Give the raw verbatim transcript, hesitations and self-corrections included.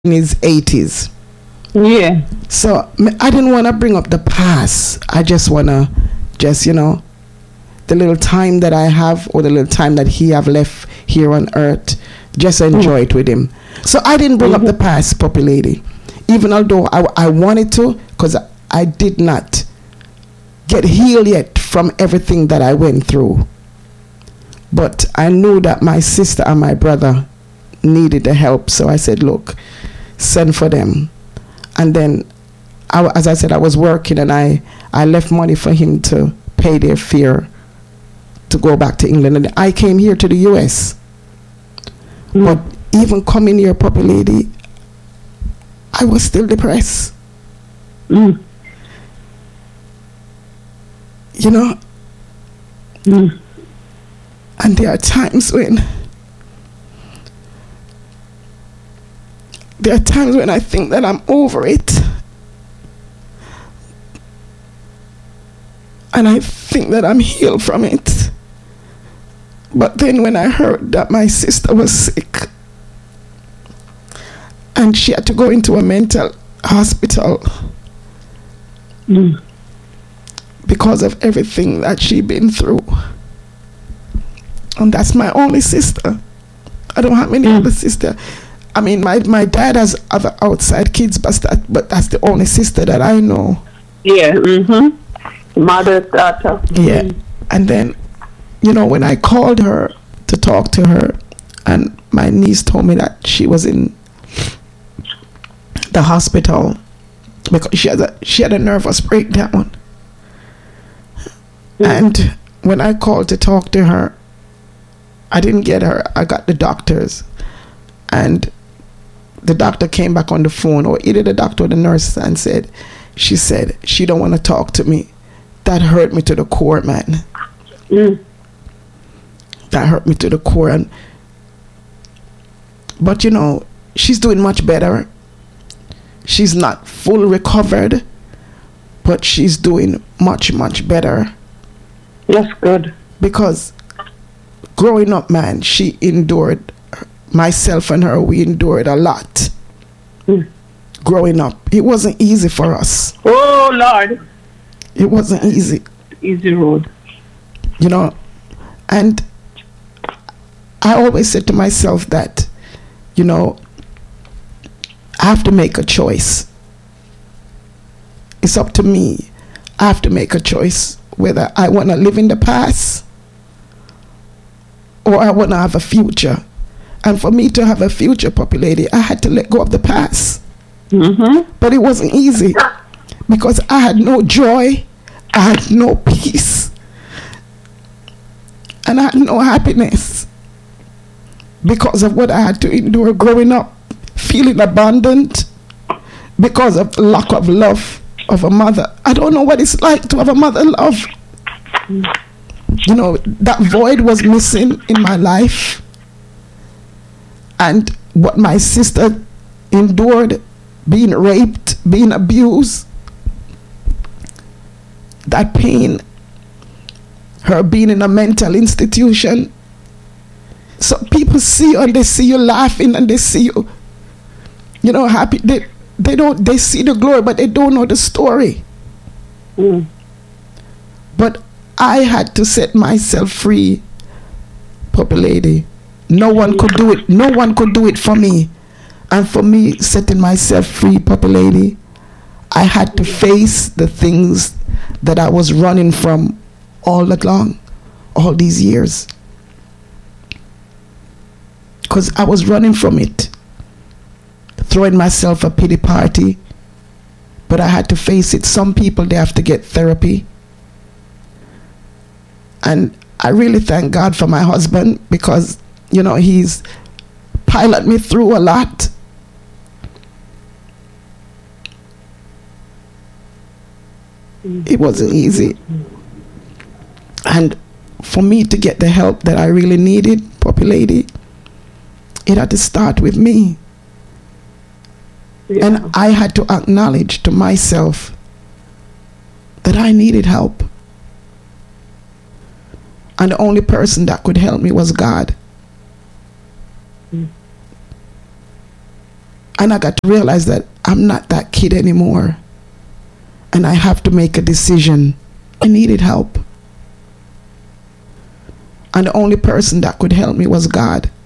in his eighties. Yeah. So m- I didn't want to bring up the past. I just want to just, you know, the little time that I have or the little time that he have left here on earth, just enjoy mm. it with him. So I didn't bring mm-hmm. up the past, Puppy Lady, even although I, I wanted to, because I, I did not get healed yet from everything that I went through. But I knew that my sister and my brother needed the help. So I said, look, send for them. And then, I, as I said, I was working and I, I left money for him to pay their fare to go back to England. And I came here to the U S. Mm. But even coming here, Puppy Lady, I was still depressed. Mm. You know? Mm. And there are times when there are times when I think that I'm over it. And I think that I'm healed from it. But then when I heard that my sister was sick and she had to go into a mental hospital mm. because of everything that she'd been through. And that's my only sister. I don't have any mm. other sister. I mean, my, my dad has other outside kids, but that but that's the only sister that I know. Yeah. Mm-hmm. Mother, daughter. Yeah. Mm. And then, you know, when I called her to talk to her, and my niece told me that she was in the hospital because she had a she had a nervous breakdown. Mm. And when I called to talk to her, I didn't get her. I got the doctors, and the doctor came back on the phone, or either the doctor or the nurse, and said, she said, she don't want to talk to me. That hurt me to the core, man. Mm. That hurt me to the core. And but you know, she's doing much better. She's not full recovered, but she's doing much, much better. That's good. Because growing up, man, she endured, myself and her, we endured a lot. Mm. Growing up, it wasn't easy for us. Oh, Lord. It wasn't easy. Easy road. You know, and I always said to myself that, you know, I have to make a choice. It's up to me. I have to make a choice whether I want to live in the past or I want to have a future. And for me to have a future, Puppy Lady, I had to let go of the past. Mm-hmm. But it wasn't easy because I had no joy, I had no peace, and I had no happiness because of what I had to endure growing up, feeling abandoned because of the lack of love of a mother. I don't know what it's like to have a mother love. Mm. You know, that void was missing in my life. And what my sister endured, being raped, being abused, that pain, her being in a mental institution. So people see you and they see you laughing and they see you, you know, happy. They, they don't, they see the glory, but they don't know the story. Mm. But I had to set myself free, Puppy Lady. No one could do it. No one could do it for me. And for me, setting myself free, Puppy Lady, I had to face the things that I was running from all along, all these years. Because I was running from it, throwing myself a pity party. But I had to face it. Some people, they have to get therapy. And I really thank God for my husband because, you know, he's piloted me through a lot. It wasn't easy. And for me to get the help that I really needed, Puppy Lady, it had to start with me. Yeah. And I had to acknowledge to myself that I needed help. And the only person that could help me was God. Mm. And I got to realize that I'm not that kid anymore. And I have to make a decision. I needed help. And the only person that could help me was God.